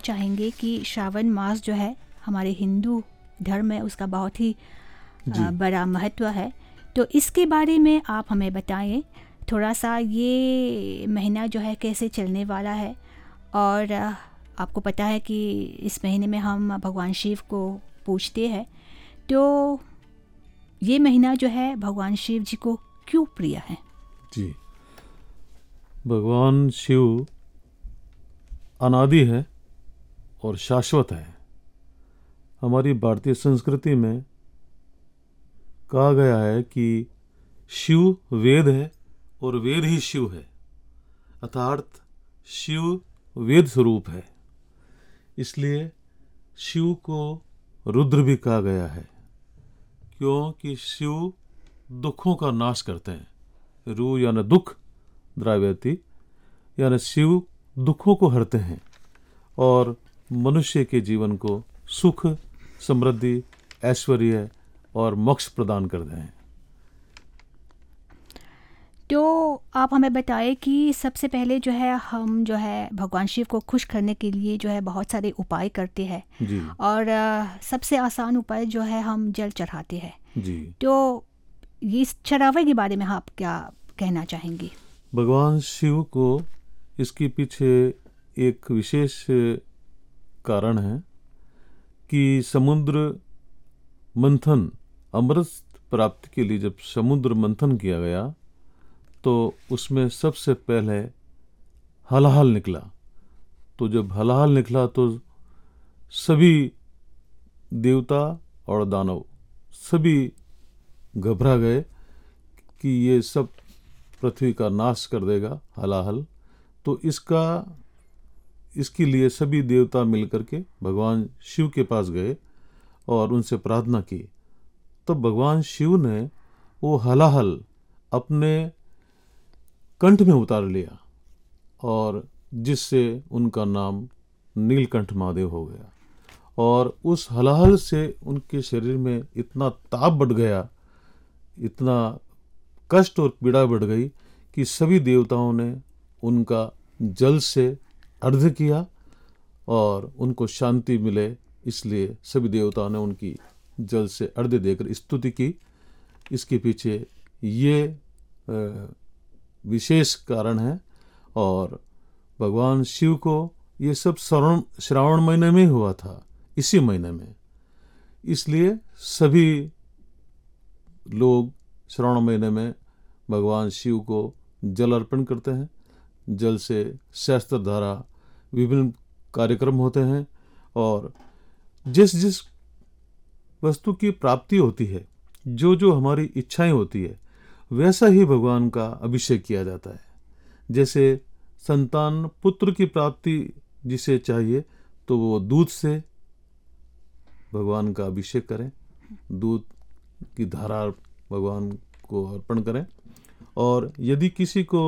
चाहेंगे कि श्रावण मास जो है हमारे हिंदू धर्म में उसका बहुत ही बड़ा महत्व है, तो इसके बारे में आप हमें बताएं थोड़ा सा, ये महीना जो है कैसे चलने वाला है। और आपको पता है कि इस महीने में हम भगवान शिव को पूजते हैं, तो ये महीना जो है भगवान शिव जी को क्यों प्रिय है? जी, भगवान शिव अनादि है और शाश्वत है। हमारी भारतीय संस्कृति में कहा गया है कि शिव वेद है और वेद ही शिव है, अर्थात शिव वेद स्वरूप है। इसलिए शिव को रुद्र भी कहा गया है, क्योंकि शिव दुखों का नाश करते हैं। रु यानी दुख, द्राव्यति यानी शिव दुखों को हरते हैं और मनुष्य के जीवन को सुख, समृद्धि, ऐश्वर्य और मोक्ष प्रदान करते हैं। तो आप हमें बताएं कि सबसे पहले जो है हम जो है भगवान शिव को खुश करने के लिए जो है बहुत सारे उपाय करते हैं जी और सबसे आसान उपाय जो है हम जल चढ़ाते हैं। जी, तो इस चढ़ावे के बारे में आप क्या कहना चाहेंगे? भगवान शिव को इसके पीछे एक विशेष कारण है कि समुद्र मंथन, अमृत प्राप्ति के लिए जब समुद्र मंथन किया गया तो उसमें सबसे पहले हलाहल निकला। तो जब हलाहल निकला तो सभी देवता और दानव सभी घबरा गए कि ये सब पृथ्वी का नाश कर देगा हलाहल। तो इसके लिए सभी देवता मिलकर के भगवान शिव के पास गए और उनसे प्रार्थना की। तो भगवान शिव ने वो हलाहल अपने कंठ में उतार लिया और जिससे उनका नाम नीलकंठ महादेव हो गया। और उस हलाहल से उनके शरीर में इतना ताप बढ़ गया, इतना कष्ट और पीड़ा बढ़ गई कि सभी देवताओं ने उनका जल से अर्घ्य किया और उनको शांति मिले, इसलिए सभी देवताओं ने उनकी जल से अर्घ्य देकर स्तुति की। इसके पीछे ये विशेष कारण है। और भगवान शिव को ये सब श्रावण महीने में हुआ था, इसी महीने में, इसलिए सभी लोग श्रावण महीने में भगवान शिव को जल अर्पण करते हैं। जल से शास्त्र धारा, विभिन्न कार्यक्रम होते हैं और जिस जिस वस्तु की प्राप्ति होती है, जो जो हमारी इच्छाएं होती है, वैसा ही भगवान का अभिषेक किया जाता है। जैसे संतान, पुत्र की प्राप्ति जिसे चाहिए तो वो दूध से भगवान का अभिषेक करें, दूध की धारा भगवान को अर्पण करें। और यदि किसी को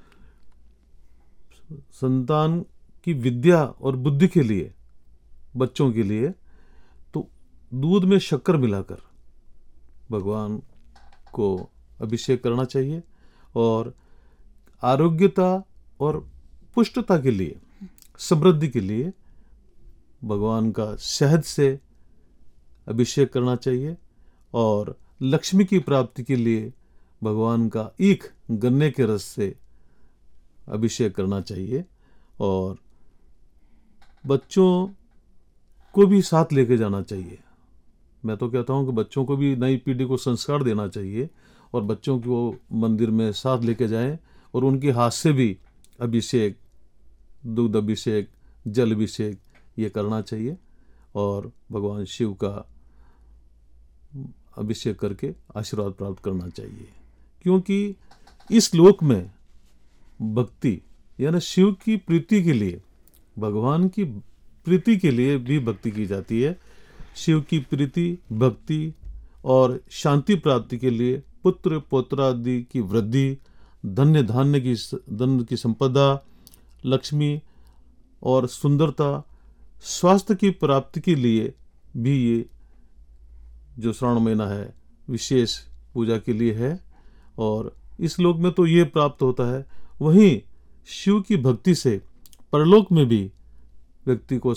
संतान की विद्या और बुद्धि के लिए, बच्चों के लिए, तो दूध में शक्कर मिलाकर भगवान को अभिषेक करना चाहिए। और आरोग्यता और पुष्टता के लिए, समृद्धि के लिए भगवान का शहद से अभिषेक करना चाहिए। और लक्ष्मी की प्राप्ति के लिए भगवान का ईख, गन्ने के रस से अभिषेक करना चाहिए। और बच्चों को भी साथ लेके जाना चाहिए। मैं तो कहता हूँ कि बच्चों को भी, नई पीढ़ी को संस्कार देना चाहिए और बच्चों को मंदिर में साथ लेके जाएं और उनके हाथ से भी अभिषेक, दूध अभिषेक, जल अभिषेक ये करना चाहिए और भगवान शिव का अभिषेक करके आशीर्वाद प्राप्त करना चाहिए। क्योंकि इस लोक में भक्ति यानी शिव की प्रीति के लिए, भगवान की प्रीति के लिए भी भक्ति की जाती है। शिव की प्रीति, भक्ति और शांति प्राप्ति के लिए पुत्र पौत्रादि की वृद्धि, धन्य धान्य की संपदा, लक्ष्मी और सुंदरता, स्वास्थ्य की प्राप्ति के लिए भी ये जो श्रावण महीना है विशेष पूजा के लिए है। और इस लोक में तो ये प्राप्त होता है, वहीं शिव की भक्ति से परलोक में भी व्यक्ति को